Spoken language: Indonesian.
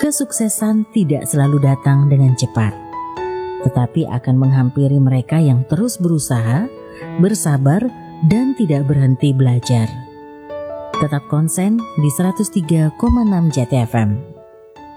Kesuksesan tidak selalu datang dengan cepat, tetapi akan menghampiri mereka yang terus berusaha, bersabar, dan tidak berhenti belajar. Tetap konsen di 103,6 JTFM.